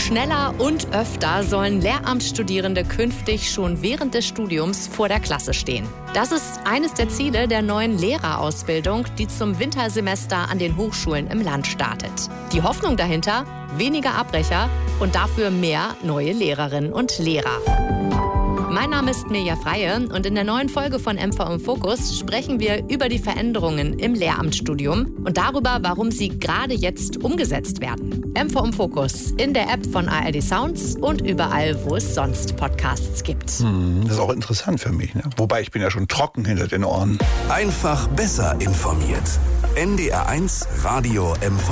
Schneller und öfter sollen Lehramtsstudierende künftig schon während des Studiums vor der Klasse stehen. Das ist eines der Ziele der neuen Lehrerausbildung, die zum Wintersemester an den Hochschulen im Land startet. Die Hoffnung dahinter? Weniger Abbrecher und dafür mehr neue Lehrerinnen und Lehrer. Mein Name ist Mirja Freie und in der neuen Folge von MV im Fokus sprechen wir über die Veränderungen im Lehramtsstudium und darüber, warum sie gerade jetzt umgesetzt werden. MV im Fokus in der App von ARD Sounds und überall, wo es sonst Podcasts gibt. Das ist auch interessant für mich, ne? Wobei ich bin ja schon trocken hinter den Ohren. Einfach besser informiert. NDR1 Radio MV.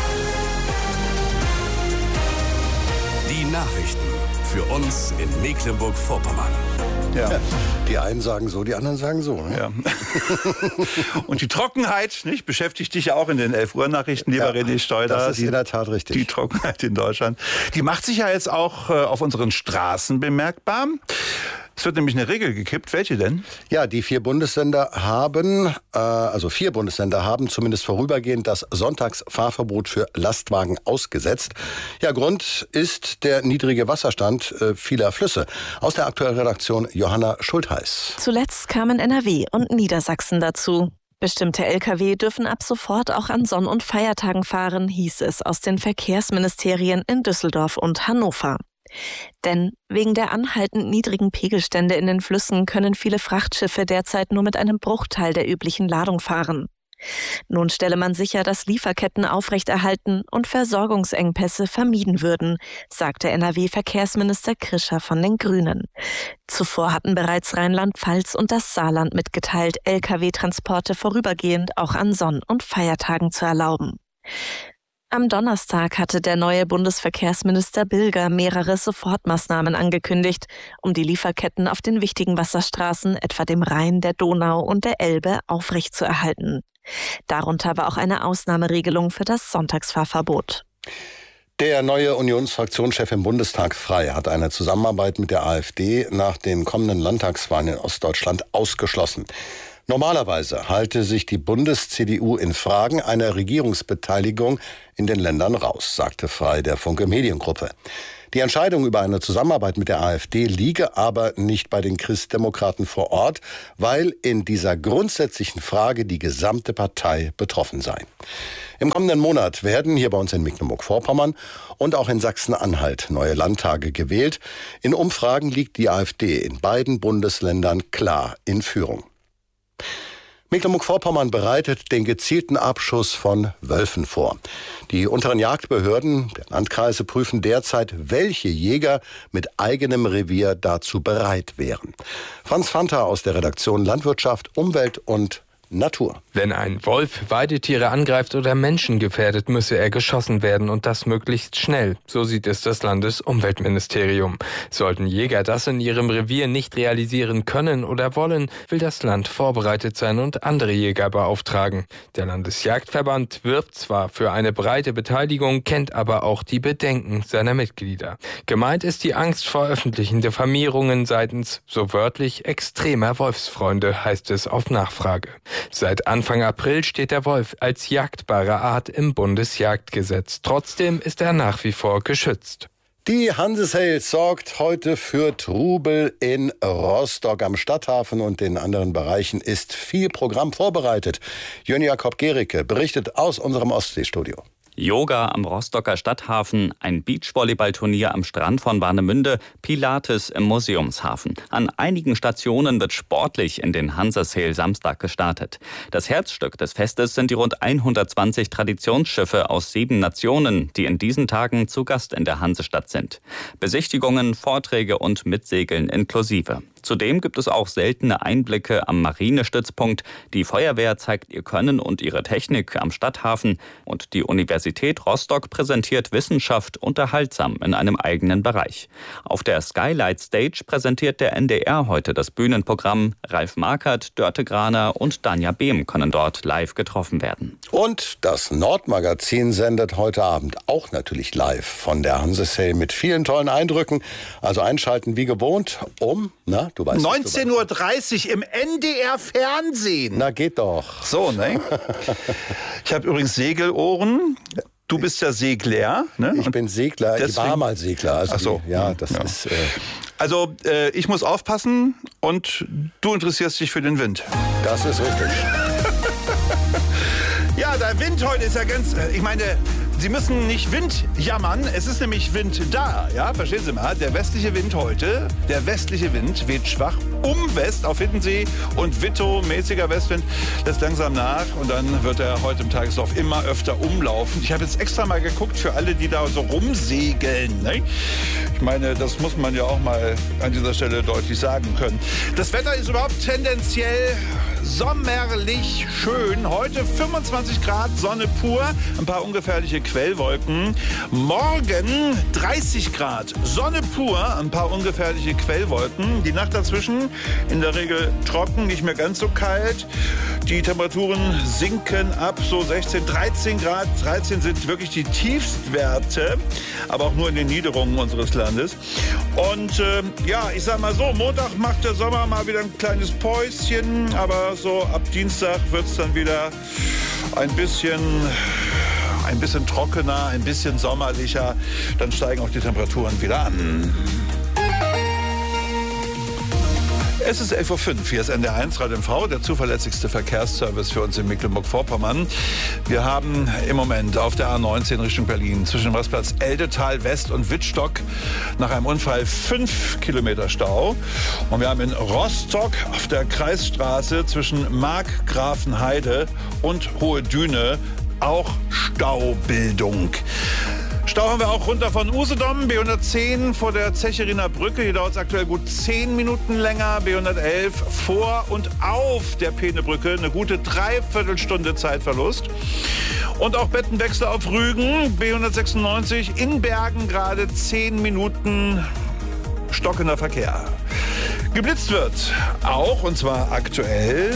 Die Nachrichten für uns in Mecklenburg-Vorpommern. Ja, die einen sagen so, die anderen sagen so. Ne? Ja. Und die Trockenheit, nicht, beschäftigt dich ja auch in den 11 Uhr Nachrichten, lieber René Steuder. Das ist in der Tat richtig. Die Trockenheit in Deutschland. Die macht sich ja jetzt auch auf unseren Straßen bemerkbar. Es wird nämlich eine Regel gekippt. Welche denn? Ja, die 4 Bundesländer haben, zumindest vorübergehend das Sonntagsfahrverbot für Lastwagen ausgesetzt. Ja, Grund ist der niedrige Wasserstand vieler Flüsse. Aus der aktuellen Redaktion Johanna Schultheiß. Zuletzt kamen NRW und Niedersachsen dazu. Bestimmte Lkw dürfen ab sofort auch an Sonn- und Feiertagen fahren, hieß es aus den Verkehrsministerien in Düsseldorf und Hannover. Denn wegen der anhaltend niedrigen Pegelstände in den Flüssen können viele Frachtschiffe derzeit nur mit einem Bruchteil der üblichen Ladung fahren. Nun stelle man sicher, dass Lieferketten aufrechterhalten und Versorgungsengpässe vermieden würden, sagte NRW-Verkehrsminister Krischer von den Grünen. Zuvor hatten bereits Rheinland-Pfalz und das Saarland mitgeteilt, Lkw-Transporte vorübergehend auch an Sonn- und Feiertagen zu erlauben. Am Donnerstag hatte der neue Bundesverkehrsminister Bilger mehrere Sofortmaßnahmen angekündigt, um die Lieferketten auf den wichtigen Wasserstraßen, etwa dem Rhein, der Donau und der Elbe, aufrechtzuerhalten. Darunter war auch eine Ausnahmeregelung für das Sonntagsfahrverbot. Der neue Unionsfraktionschef im Bundestag, Frey, hat eine Zusammenarbeit mit der AfD nach den kommenden Landtagswahlen in Ostdeutschland ausgeschlossen. Normalerweise halte sich die Bundes-CDU in Fragen einer Regierungsbeteiligung in den Ländern raus, sagte Frey der Funke Mediengruppe. Die Entscheidung über eine Zusammenarbeit mit der AfD liege aber nicht bei den Christdemokraten vor Ort, weil in dieser grundsätzlichen Frage die gesamte Partei betroffen sei. Im kommenden Monat werden hier bei uns in Mecklenburg-Vorpommern und auch in Sachsen-Anhalt neue Landtage gewählt. In Umfragen liegt die AfD in beiden Bundesländern klar in Führung. Mecklenburg-Vorpommern bereitet den gezielten Abschuss von Wölfen vor. Die unteren Jagdbehörden der Landkreise prüfen derzeit, welche Jäger mit eigenem Revier dazu bereit wären. Franz Fanta aus der Redaktion Landwirtschaft, Umwelt und Natur. Wenn ein Wolf Weidetiere angreift oder Menschen gefährdet, müsse er geschossen werden und das möglichst schnell. So sieht es das Landesumweltministerium. Sollten Jäger das in ihrem Revier nicht realisieren können oder wollen, will das Land vorbereitet sein und andere Jäger beauftragen. Der Landesjagdverband wirbt zwar für eine breite Beteiligung, kennt aber auch die Bedenken seiner Mitglieder. Gemeint ist die Angst vor öffentlichen Diffamierungen seitens, so wörtlich, extremer Wolfsfreunde, heißt es auf Nachfrage. Seit Anfang April steht der Wolf als jagdbare Art im Bundesjagdgesetz. Trotzdem ist er nach wie vor geschützt. Die Hansesale sorgt heute für Trubel in Rostock. Am Stadthafen und den anderen Bereichen ist viel Programm vorbereitet. Jörn Jakob Gericke berichtet aus unserem Ostseestudio. Yoga am Rostocker Stadthafen, ein Beachvolleyballturnier am Strand von Warnemünde, Pilates im Museumshafen. An einigen Stationen wird sportlich in den Hansesale Samstag gestartet. Das Herzstück des Festes sind die rund 120 Traditionsschiffe aus 7 Nationen, die in diesen Tagen zu Gast in der Hansestadt sind. Besichtigungen, Vorträge und Mitsegeln inklusive. Zudem gibt es auch seltene Einblicke am Marinestützpunkt. Die Feuerwehr zeigt ihr Können und ihre Technik am Stadthafen. Und die Universität Rostock präsentiert Wissenschaft unterhaltsam in einem eigenen Bereich. Auf der Skylight Stage präsentiert der NDR heute das Bühnenprogramm. Ralf Markert, Dörte Graner und Danja Behm können dort live getroffen werden. Und das Nordmagazin sendet heute Abend auch natürlich live von der Hansesale mit vielen tollen Eindrücken. Also einschalten wie gewohnt um, 19:30 Uhr im NDR Fernsehen. Na, geht doch. So, ne? Ich habe übrigens Segelohren. Du bist ja Segler, ne? Ich bin Segler, ich war mal Segler. Also ach so. Ist... Also ich muss aufpassen und du interessierst dich für den Wind. Das ist richtig. Ja, der Wind heute ist ja ganz... ich meine, Sie müssen nicht Wind jammern, es ist nämlich Wind da, ja, verstehen Sie mal. Der westliche Wind heute, der westliche Wind weht schwach West auf Hiddensee und Wittow, mäßiger Westwind, lässt langsam nach und dann wird er heute im Tagesdorf immer öfter umlaufen. Ich habe jetzt extra mal geguckt für alle, die da so rumsegeln, ne? Ich meine, das muss man ja auch mal an dieser Stelle deutlich sagen können. Das Wetter ist überhaupt tendenziell sommerlich schön. Heute 25 Grad, Sonne pur, ein paar ungefährliche Quellwolken. Morgen 30 Grad, Sonne pur, ein paar ungefährliche Quellwolken. Die Nacht dazwischen in der Regel trocken, nicht mehr ganz so kalt. Die Temperaturen sinken ab so 16, 13 Grad. 13 sind wirklich die Tiefstwerte, aber auch nur in den Niederungen unseres Landes. Und ja, ich sag mal so, Montag macht der Sommer mal wieder ein kleines Päuschen, aber so ab Dienstag wird es dann wieder ein bisschen trockener, ein bisschen sommerlicher. Dann steigen auch die Temperaturen wieder an. Es ist 11.05 Uhr, hier ist NDR1 Radio MV, der zuverlässigste Verkehrsservice für uns in Mecklenburg-Vorpommern. Wir haben im Moment auf der A19 Richtung Berlin zwischen dem Rastplatz Eldetal West und Wittstock nach einem Unfall 5 Kilometer Stau. Und wir haben in Rostock auf der Kreisstraße zwischen Markgrafenheide und Hohe Düne auch Staubildung. Stau haben wir auch runter von Usedom, B110 vor der Zecheriner Brücke. Hier dauert es aktuell gut 10 Minuten länger. B111 vor und auf der Peenebrücke. Eine gute Dreiviertelstunde Zeitverlust. Und auch Bettenwechsel auf Rügen, B196 in Bergen gerade 10 Minuten stockender Verkehr. Geblitzt wird auch, und zwar aktuell,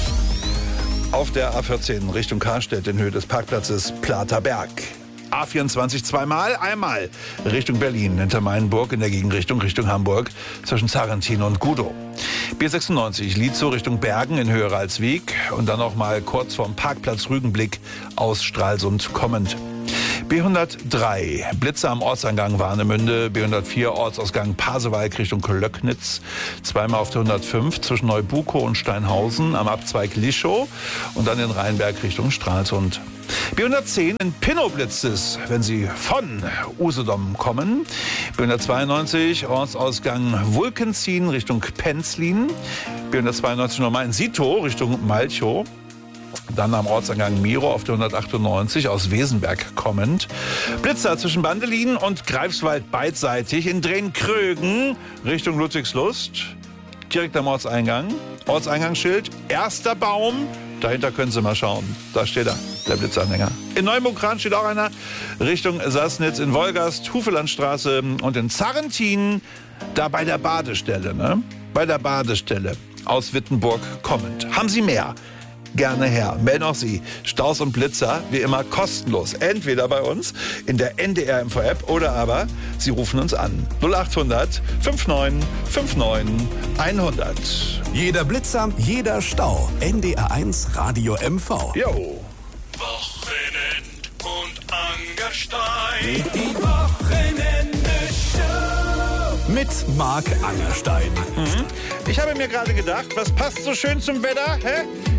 auf der A14 Richtung Karstedt in Höhe des Parkplatzes Platerberg. A24 zweimal, einmal Richtung Berlin, hinter Mainburg in der Gegenrichtung Richtung Hamburg zwischen Sarrentin und Gudow. B96 Lietzow Richtung Bergen in Höhe Ralswiek und dann noch mal kurz vorm Parkplatz Rügenblick aus Stralsund kommend. B103 Blitzer am Ortseingang Warnemünde, B104 Ortsausgang Pasewalk Richtung Klöcknitz, zweimal auf der 105 zwischen Neubukow und Steinhausen am Abzweig Lischow und dann in Rheinberg Richtung Stralsund. B110 in Pinnow blitzt es, wenn Sie von Usedom kommen. B192 Ortsausgang Wulkenzien Richtung Penzlin. B192 nochmal in Sitow Richtung Malchow. Dann am Ortseingang Miro auf der 198 aus Wesenberg kommend. Blitzer zwischen Bandelin und Greifswald beidseitig in Drehn-Krögen Richtung Ludwigslust. Direkt am Ortseingang. Ortseingangsschild, erster Baum. Dahinter können Sie mal schauen. Da steht er, der Blitzanhänger. In Neumukran steht auch einer Richtung Sassnitz, in Wolgast, Hufelandstraße und in Zarrentin, da bei der Badestelle, ne? Bei der Badestelle aus Wittenburg kommend. Haben Sie mehr? Gerne her. Melden auch Sie Staus und Blitzer, wie immer kostenlos. Entweder bei uns in der NDR MV-App oder aber Sie rufen uns an. 0800 59 59 100. Jeder Blitzer, jeder Stau. NDR1 Radio MV. Jo. Wochenend und Angerstein. Die Wochenende-Show. Mit Marc Angerstein. Ich habe mir gerade gedacht, was passt so schön zum Wetter? Hä?